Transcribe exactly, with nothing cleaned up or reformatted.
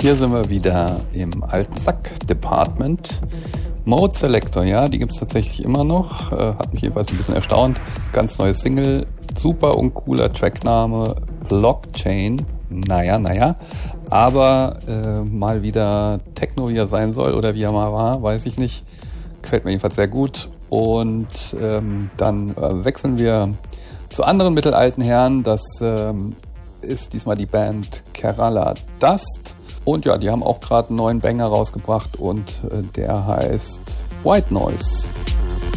Hier sind wir wieder im alten Sack-Department. Mode Selector, ja, die gibt es tatsächlich immer noch. Äh, hat mich jedenfalls ein bisschen erstaunt. Ganz neue Single, super uncooler Trackname, Blockchain. Naja, naja. Aber äh, mal wieder Techno, wie er sein soll oder wie er mal war, weiß ich nicht. Gefällt mir jedenfalls sehr gut. Und ähm, dann äh, wechseln wir zu anderen mittelalten Herren. Das ähm, ist diesmal die Band Kerala Dust. Und ja, die haben auch gerade einen neuen Banger rausgebracht und äh, der heißt White Noise.